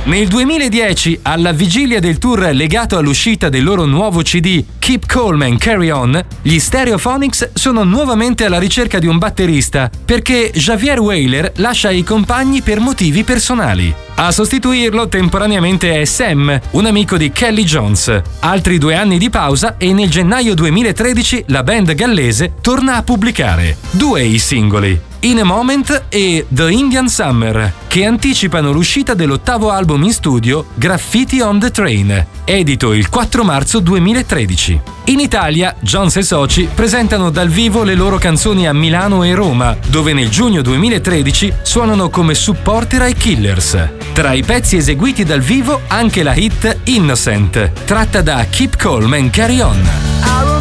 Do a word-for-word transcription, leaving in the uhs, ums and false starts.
Nel duemiladieci, alla vigilia del tour legato all'uscita del loro nuovo C D Keep Calm and Carry On, gli Stereophonics sono nuovamente alla ricerca di un batterista perché Javier Weyler lascia i compagni per motivi personali. A sostituirlo temporaneamente è Sam, un amico di Kelly Jones. Altri due anni di pausa e nel gennaio duemilatredici la band gallese torna a pubblicare due i singoli, In a Moment e The Indian Summer, che anticipano l'uscita dell'ottavo album in studio Graffiti on the Train, edito il quattro marzo duemilatredici. In Italia, Jones e Soci presentano dal vivo le loro canzoni a Milano e Roma, dove nel giugno duemilatredici suonano come supporter ai Killers. Tra i pezzi eseguiti dal vivo anche la hit Innocent, tratta da Keep Calm and Carry On.